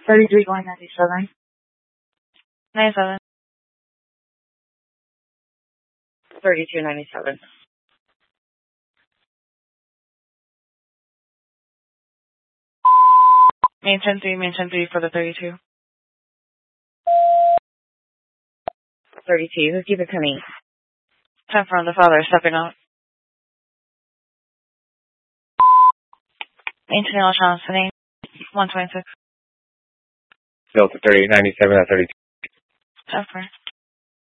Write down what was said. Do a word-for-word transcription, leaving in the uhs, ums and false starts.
thirty-three going ninety-seven. ninety-seven. thirty-two ninety-seven. Main ten three, main ten three for the thirty-two. thirty-two, who's keep it coming? ten from the father, stepping out. Maintaining all channels, sending one twenty-six. Delta thirty-eight ninety-seven at thirty-two. ten four.